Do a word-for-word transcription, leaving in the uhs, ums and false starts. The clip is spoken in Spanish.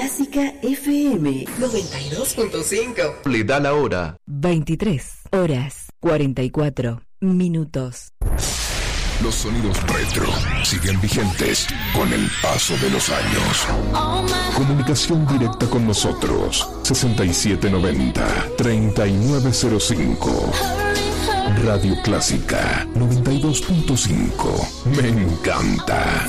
Clásica F M noventa y dos punto cinco. Le da la hora. veintitrés horas cuarenta y cuatro minutos. Los sonidos retro siguen vigentes con el paso de los años. Comunicación directa con nosotros. sesenta y siete noventa, treinta y nueve cero cinco. Radio Clásica noventa y dos punto cinco. Me encanta.